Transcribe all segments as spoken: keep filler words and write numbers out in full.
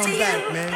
back, man.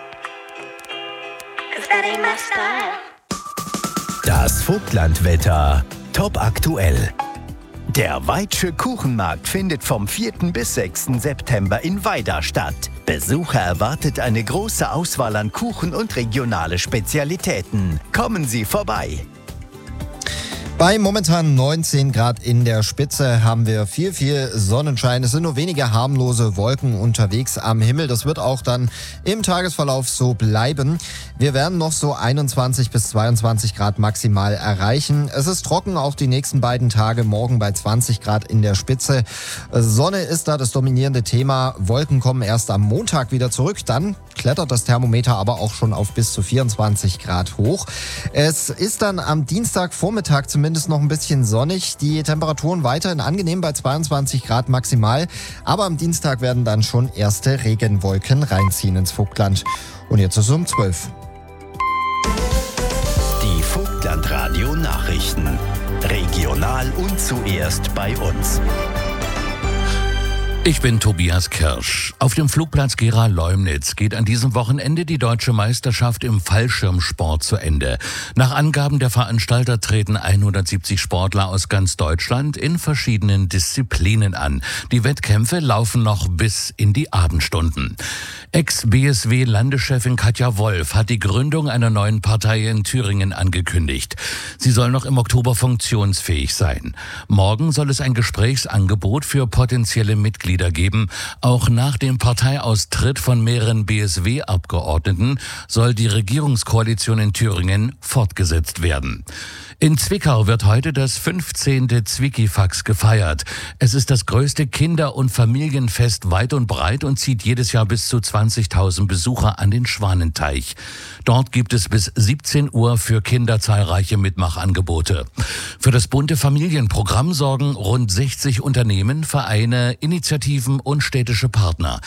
Das Vogtlandwetter. Top aktuell. Der Weitsche Kuchenmarkt findet vom vierten bis sechsten September in Weida statt. Besucher erwartet eine große Auswahl an Kuchen und regionale Spezialitäten. Kommen Sie vorbei! Bei momentan neunzehn Grad in der Spitze haben wir viel, viel Sonnenschein. Es sind nur wenige harmlose Wolken unterwegs am Himmel. Das wird auch dann im Tagesverlauf so bleiben. Wir werden noch so einundzwanzig bis zweiundzwanzig Grad maximal erreichen. Es ist trocken, auch die nächsten beiden Tage, morgen bei zwanzig Grad in der Spitze. Sonne ist da das dominierende Thema. Wolken kommen erst am Montag wieder zurück. Dann klettert das Thermometer aber auch schon auf bis zu vierundzwanzig Grad hoch. Es ist dann am Dienstagvormittag zumindest noch ein bisschen sonnig. Die Temperaturen weiterhin angenehm bei zweiundzwanzig Grad maximal. Aber am Dienstag werden dann schon erste Regenwolken reinziehen ins Vogtland. Und jetzt ist es um zwölf. Die Vogtlandradio Nachrichten. Regional und zuerst bei uns. Ich bin Tobias Kirsch. Auf dem Flugplatz Gera-Leumnitz geht an diesem Wochenende die deutsche Meisterschaft im Fallschirmsport zu Ende. Nach Angaben der Veranstalter treten hundertsiebzig Sportler aus ganz Deutschland in verschiedenen Disziplinen an. Die Wettkämpfe laufen noch bis in die Abendstunden. Ex-B S W-Landeschefin Katja Wolf hat die Gründung einer neuen Partei in Thüringen angekündigt. Sie soll noch im Oktober funktionsfähig sein. Morgen soll es ein Gesprächsangebot für potenzielle Mitglieder geben. Auch nach dem Parteiaustritt von mehreren B S W-Abgeordneten soll die Regierungskoalition in Thüringen fortgesetzt werden. In Zwickau wird heute das fünfzehnte Zwickifax gefeiert. Es ist das größte Kinder- und Familienfest weit und breit und zieht jedes Jahr bis zu zwanzigtausend Besucher an den Schwanenteich. Dort gibt es bis siebzehn Uhr für Kinder zahlreiche Mitmachangebote. Für das bunte Familienprogramm sorgen rund sechzig Unternehmen, Vereine, Initiativen und städtische Partner.